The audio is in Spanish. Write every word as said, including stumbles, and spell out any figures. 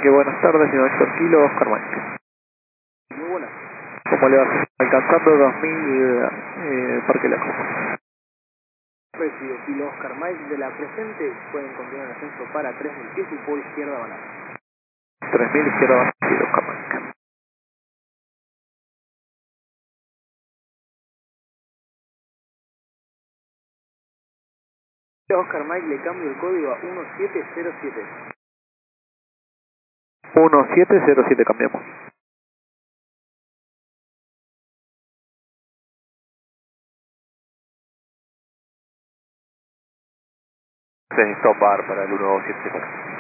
Tanque, buenas tardes, señor Héctor Kilo, Oscar Mike. Muy buenas. ¿Cómo le va? Alcanzando dos mil eh, Parque La Costa. Recibo Kilo Oscar Mike de la presente, pueden continuar el ascenso para tres mil pies y por izquierda van a tres mil izquierda van a Kilo, Oscar Mike. Oscar Mike, le cambio el código a uno siete cero siete. uno siete cero siete cambiamos. Stop bar para el uno siete cero.